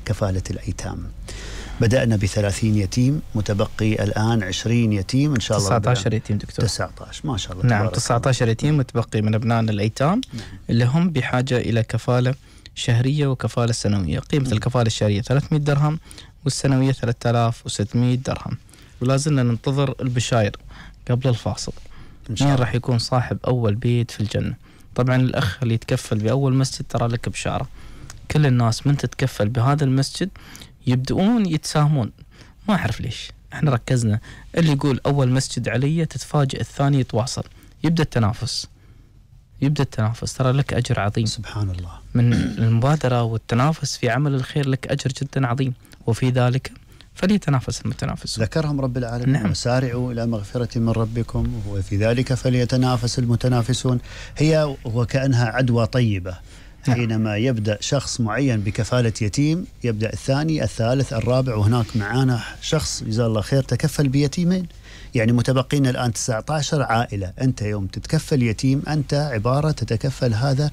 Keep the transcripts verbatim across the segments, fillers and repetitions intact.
كفالة الأيتام. بدأنا بثلاثين يتيم، متبقي الآن عشرين يتيم إن شاء الله. تسعة عشر يتيم دكتور. تسعة عشر ما شاء الله. نعم تسعة عشر يتيم متبقي من أبنائنا الأيتام. نعم. اللي هم بحاجة إلى كفالة شهرية وكفالة سنوية. قيمة نعم. الكفالة الشهرية ثلاثمئة درهم والسنوية ثلاثة آلاف وستمئة درهم. ولازلنا ننتظر البشاير قبل الفاصل. مين راح يكون صاحب أول بيت في الجنة؟ طبعا الأخ اللي يتكفل بأول مسجد ترى لك بشارة. كل الناس من تتكفل بهذا المسجد يبدؤون يتساهمون، ما أعرف ليش احنا ركزنا. اللي يقول أول مسجد علي تتفاجئ الثاني يتواصل، يبدأ التنافس يبدأ التنافس ترى لك أجر عظيم سبحان الله. من المبادرة والتنافس في عمل الخير لك أجر جدا عظيم، وفي ذلك فليتنافس المتنافسون. ذكرهم رب العالمين. نعم. وسارعوا إلى مغفرة من ربكم وفي ذلك فليتنافس المتنافسون. هي وكأنها عدوى طيبة. نعم. حينما يبدأ شخص معين بكفالة يتيم يبدأ الثاني الثالث الرابع، وهناك معانا شخص جزاه الله خير تكفل بيتيمين، يعني متبقين الآن تسعة عشر عائلة. أنت يوم تتكفل يتيم أنت عبارة تتكفل هذا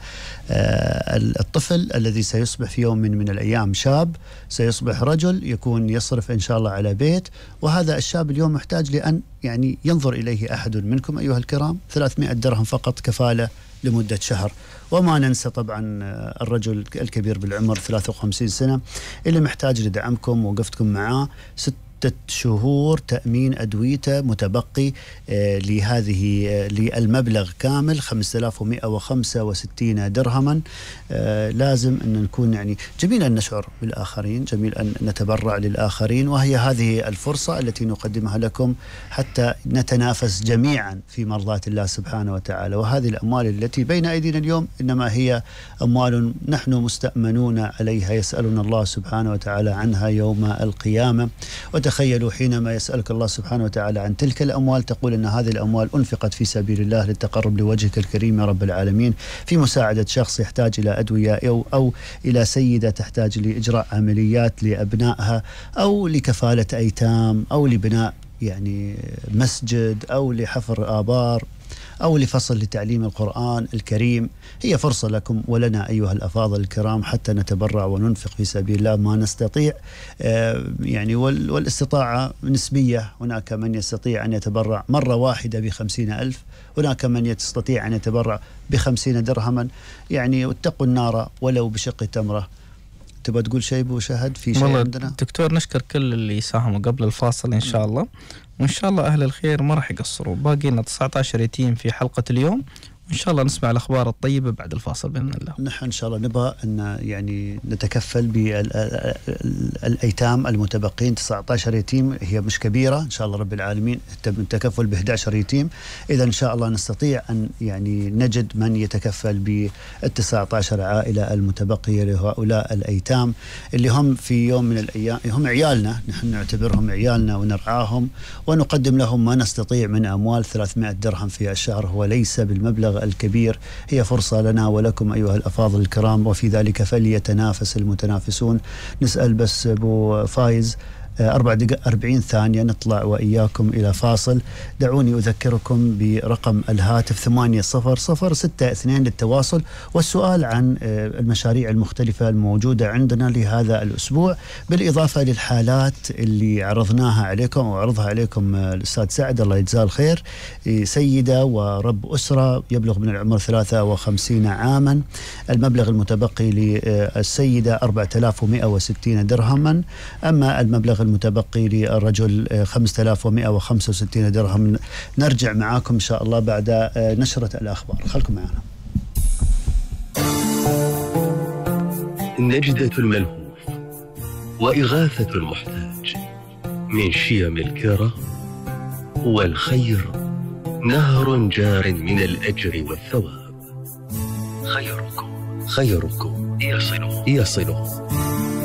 آه الطفل الذي سيصبح في يوم من, من الأيام شاب، سيصبح رجل يكون يصرف إن شاء الله على بيت، وهذا الشاب اليوم محتاج لأن يعني ينظر إليه أحد منكم أيها الكرام. ثلاثمئة درهم فقط كفالة لمدة شهر. وما ننسى طبعا الرجل الكبير بالعمر ثلاثة وخمسين سنة اللي محتاج لدعمكم ووقفتكم معاه. ستة شهور تأمين أدويته متبقي آه لهذه آه للمبلغ كامل خمسة آلاف ومئة وخمسة وستين درهما. آه لازم أن نكون يعني جميل أن نشعر بالآخرين، جميل أن نتبرع للآخرين، وهي هذه الفرصة التي نقدمها لكم حتى نتنافس جميعا في مرضاة الله سبحانه وتعالى. وهذه الأموال التي بين أيدينا اليوم إنما هي أموال نحن مستأمنون عليها، يسألنا الله سبحانه وتعالى عنها يوم القيامة. تخيلوا حينما يسألك الله سبحانه وتعالى عن تلك الأموال تقول أن هذه الأموال أنفقت في سبيل الله للتقرب لوجهك الكريم يا رب العالمين، في مساعدة شخص يحتاج إلى أدوية أو, أو إلى سيدة تحتاج لإجراء عمليات لأبنائها، أو لكفالة أيتام، أو لبناء يعني مسجد، أو لحفر آبار، أو لفصل لتعليم القرآن الكريم. هي فرصة لكم ولنا أيها الأفاضل الكرام حتى نتبرع وننفق في سبيل الله ما نستطيع. آه يعني والاستطاعة نسبية. هناك من يستطيع أن يتبرع مرة واحدة بخمسين ألف، هناك من يستطيع أن يتبرع بخمسين درهما. يعني واتقوا النار ولو بشق تمرة. تبغى تقول شيء بو شهد في شيء عندنا؟ دكتور نشكر كل اللي ساهموا قبل الفاصل إن شاء الله، وإن شاء الله أهل الخير ما راح يقصروا. باقي لنا تسعة عشر يتيم في حلقة اليوم، وإن شاء الله نسمع الأخبار الطيبة بعد الفاصل بإذن الله. نحن إن شاء الله نبغى أن يعني نتكفل بالأيتام المتبقين تسعة عشر يتيم، هي مش كبيرة إن شاء الله رب العالمين. التكفل ب أحد عشر يتيم، إذا إن شاء الله نستطيع أن يعني نجد من يتكفل بالتسعة عشر عائلة المتبقية لهؤلاء الأيتام اللي هم في يوم من الأيام هم عيالنا، نحن نعتبرهم عيالنا ونرعاهم ونقدم لهم ما نستطيع من أموال. ثلاثمئة درهم في الشهر هو ليس بالمبلغ الكبير، هي فرصة لنا ولكم أيها الأفاضل الكرام، وفي ذلك فليتنافس المتنافسون. نسأل بس أبو فايز أربع دقائق أربعين ثانية نطلع وإياكم إلى فاصل. دعوني أذكركم برقم الهاتف ثمانية صفر صفر ستة اثنين للتواصل والسؤال عن المشاريع المختلفة الموجودة عندنا لهذا الأسبوع، بالإضافة للحالات اللي عرضناها عليكم وعرضها عليكم الأستاذ سعد الله يجزاه الخير. سيدة ورب أسرة يبلغ من العمر ثلاثة وخمسين عاما، المبلغ المتبقي للسيدة أربعة آلاف ومئة وستين درهما، أما المبلغ المتبقي للرجل خمسة آلاف ومئة وخمسة وستين درهم. نرجع معاكم إن شاء الله بعد نشرة الأخبار، خلكم معنا. نجدة الملهوف وإغاثة المحتاج من شيم الكرام والخير، نهر جار من الأجر والثواب. خيركم خيركم يصله يصله